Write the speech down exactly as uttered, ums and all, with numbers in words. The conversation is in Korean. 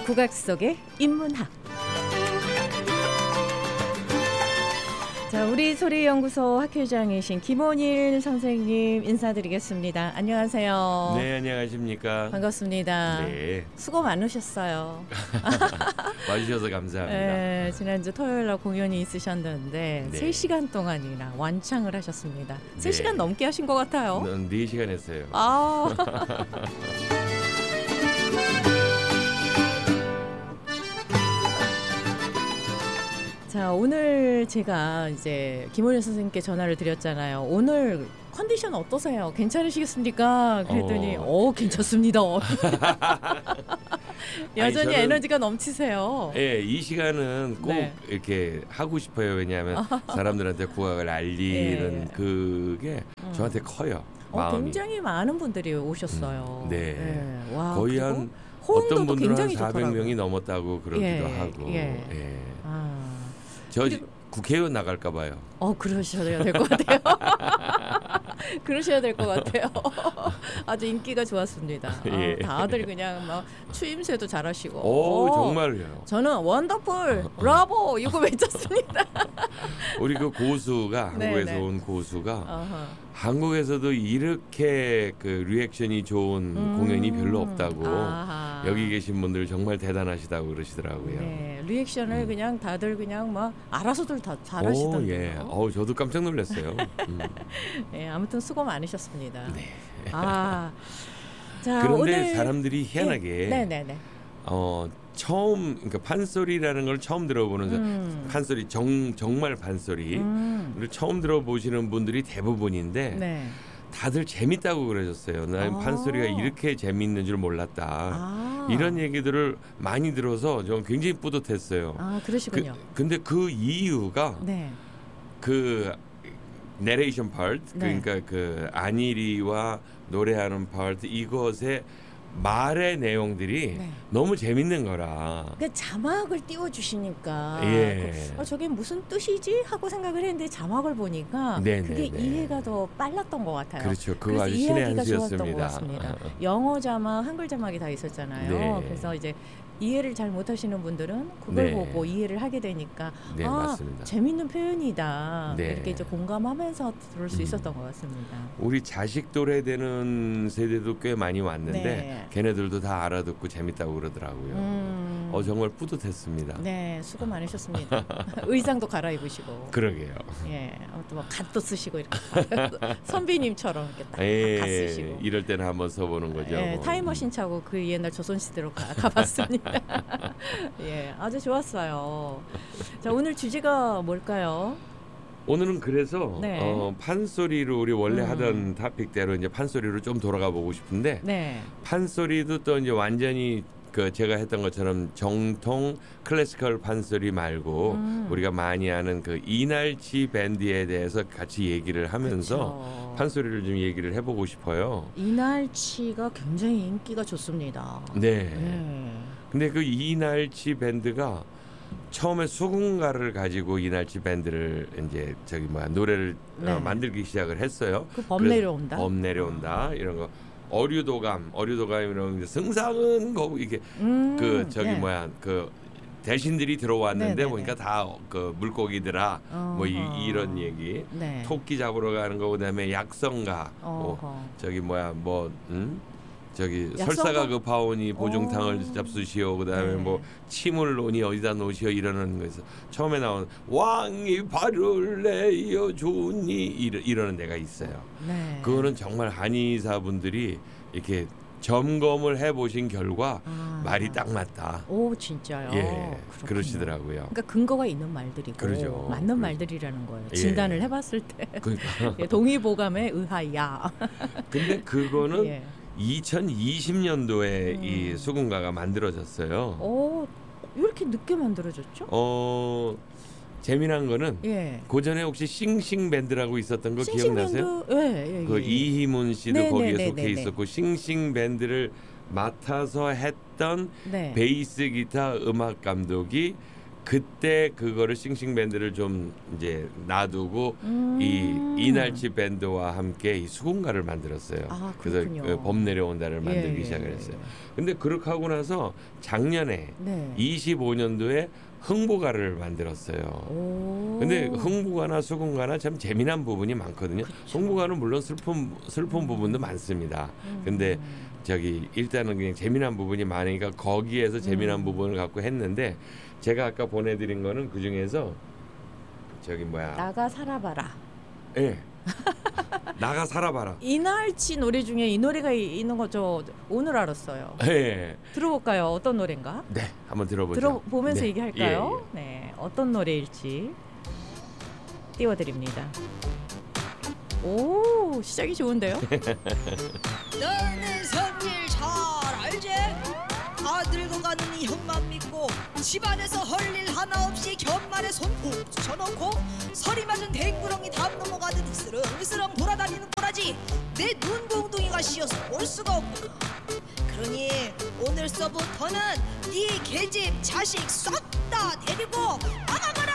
국악 속의 인문학. 자, 우리 소리연구소 학회장이신 김원일 선생님 인사드리겠습니다. 안녕하세요. 네, 안녕하십니까. 반갑습니다. 네. 수고 많으셨어요. 와주셔서 감사합니다. 네, 지난주 토요일 날 공연이 있으셨는데 네. 세 시간 동안이나 완창을 하셨습니다. 세 네. 시간 넘게 하신 것 같아요. 네 시간 했어요. 아. 자, 오늘 제가 이제 김원일 선생님께 전화를 드렸잖아요. 오늘 컨디션 어떠세요? 괜찮으시겠습니까? 그랬더니 어, 어, 어 괜찮습니다. 여전히 저는- 에너지가 넘치세요. 예, 이 시간은 꼭 네. 이렇게 하고 싶어요. 왜냐하면 사람들한테 국악을 알리는 예. 그게 음. 저한테 커요. 어, 마음이. 굉장히 많은 분들이 오셨어요. 음, 네. 예. 와, 거의 그리고 한 호응도도 어떤 분들은 한 굉장히 사백 명이 좋더라고요. 넘었다고 그러기도 예, 하고. 예. 예. 아, 저 그리고- 국회의원 나갈까 봐요. 어 그러셔야 될 것 같아요. 그러셔야 될 것 같아요. 아주 인기가 좋았습니다. 아, 예. 다들 그냥 막 추임새도 잘하시고. 오, 오, 정말요. 저는 원더풀, 브라보 이거 외쳤습니다. 우리 그 고수가 네, 한국에서 네. 온 고수가 어허. 한국에서도 이렇게 그 리액션이 좋은 음. 공연이 별로 없다고 아하. 여기 계신 분들 정말 대단하시다고 그러시더라고요. 네, 리액션을 음. 그냥 다들 그냥 막 알아서들 다 오, 잘하시던데요. 예. 어우, 저도 깜짝 놀랐어요. 음. 네, 아무튼 수고 많으셨습니다. 네. 아, 자 그런데 오늘 사람들이 희한하게 네, 네, 네. 어, 처음 그러니까 판소리라는 걸 처음 들어보는 사- 음. 판소리 정 정말 판소리를 음. 처음 들어보시는 분들이 대부분인데 네. 다들 재밌다고 그러셨어요. 난 아. 판소리가 이렇게 재밌는 줄 몰랐다. 아. 이런 얘기들을 많이 들어서 저 굉장히 뿌듯했어요. 아, 그, 그러시군요. 근데 그 이유가 네. 그 내레이션 파트 네. 그러니까 그 안일이와 노래하는 파트 이것의 말의 내용들이 네. 너무 재밌는 거라. 그 자막을 띄워 주시니까 예. 그, 어, 저게 무슨 뜻이지 하고 생각을 했는데 자막을 보니까 네, 그게 네, 네. 이해가 더 빨랐던 것 같아요. 그렇죠. 그거 그래서 아주 신의 이해하기가 좋았던 것 한수였습니다. 같습니다. 영어 자막, 한글 자막이 다 있었잖아요. 네. 그래서 이제 이해를 잘 못하시는 분들은 그걸 네. 보고 이해를 하게 되니까 네, 아, 맞습니다. 재밌는 표현이다. 네. 이렇게 이제 공감하면서 들을 수 음. 있었던 것 같습니다. 우리 자식 또래 되는 세대도 꽤 많이 왔는데 네. 걔네들도 다 알아듣고 재밌다고 그러더라고요. 음. 어 정말 뿌듯했습니다. 네, 수고 많으셨습니다. 의상도 갈아입으시고. 그러게요. 예, 아무튼 뭐 갓도 쓰시고 이렇게 선비님처럼 이렇게 딱 갓 예, 쓰시고. 이럴 때는 한번 써보는 거죠. 예, 뭐. 타임머신 차고 그 옛날 조선시대로 가, 가봤습니다. 예, 아주 좋았어요. 자, 오늘 주제가 뭘까요? 오늘은 그래서 네. 어, 판소리로 우리 원래 음. 하던 토픽대로 이제 판소리로 좀 돌아가 보고 싶은데 네, 판소리도 또 이제 완전히 그 제가 했던 것처럼 정통 클래시컬 판소리 말고 음. 우리가 많이 아는 그 이날치 밴드에 대해서 같이 얘기를 하면서 그렇죠. 판소리를 좀 얘기를 해보고 싶어요. 이날치가 굉장히 인기가 좋습니다. 네. 네. 근데 그 이날치 밴드가 처음에 수군가를 가지고 이날치 밴드를 이제 저기 뭐야 노래를 네. 어, 만들기 시작을 했어요. 그 범 그래서 내려온다. 범 내려온다 이런 거 어류도감 어류도감 이런 거 승상은 거 이게 음, 그 저기 네. 뭐야 그 대신들이 들어왔는데 네네네. 보니까 다 그 물고기들아 뭐 이, 어허. 이런 얘기 네. 토끼 잡으러 가는 거 그다음에 약성가 뭐 어허. 저기 뭐야 뭐 음? 저기 약성가? 설사가 급하오니 보중탕을 어. 잡수시오 그다음에 네. 뭐 침을 놓으니 어디다 놓으시오 이러는 거에서 처음에 나온 왕이 발을 내어 주니 이러, 이러는 데가 있어요. 네. 그거는 정말 한의사분들이 이렇게 점검을 해보신 결과 아. 말이 딱 맞다. 오, 진짜요? 예, 그렇군요. 그러시더라고요. 그러니까 근거가 있는 말들이고 그러죠. 맞는 그러죠. 말들이라는 거예요. 예. 진단을 해봤을 때 그러니까 예, 동의보감에 의하야. 근데 그거는 예. 이천이십 년도에 음. 이 수군가가 만들어졌어요. 오, 왜 이렇게 늦게 만들어졌죠? 어 재미난 거는 예. 고전에 혹시 싱싱 밴드라고 있었던 거 기억나세요? 싱싱밴드, 예, 예, 그 예. 이희문 씨도 네, 거기에 네, 네, 속해 네, 네. 있었고 싱싱 밴드를 맡아서 했던 네. 베이스 기타 음악 감독이 그때 그거를 싱싱 밴드를 좀 이제 놔두고 음. 이 이날치 밴드와 함께 이 수군가를 만들었어요. 아, 그래서 그렇군요. 그 봄 내려온다를 만들기 예, 예, 시작을 예. 했어요. 근데 그렇게 하고 나서 작년에 네. 이십오 년도에 흥부가를 만들었어요. 오. 근데 흥부가나 수군가나 참 재미난 부분이 많거든요. 그쵸. 흥부가는 물론 슬픈 슬픈 부분도 많습니다. 음. 근데 저기 일단은 그냥 재미난 부분이 많으니까 거기에서 재미난 음. 부분을 갖고 했는데 제가 아까 보내드린 거는 그 중에서 저기 뭐야? 나가 살아봐라. 예. 나가 살아봐라. 이날치 노래 중에 이 노래가 이- 있는 거 저 오늘 알았어요. 예. 들어볼까요? 어떤 노래인가? 네, 한번 들어보죠. 들어보면서 네. 얘기할까요? 예, 네, 어떤 노래일지 띄워드립니다. 오, 시작이 좋은데요? 너는 성질 잘 알지? 아 늙어가는 이 형만 믿고 집안에서 할 일 하나 없이 견말에 손푹 젖혀놓고 서리 맞은 댕구렁이 담 넘어가듯 으스렁으스렁 돌아다니는 꼬라지 내 눈공둥이가 씌어서 볼 수가 없구나. 그러니 오늘서부터는 네 계집 자식 싹 다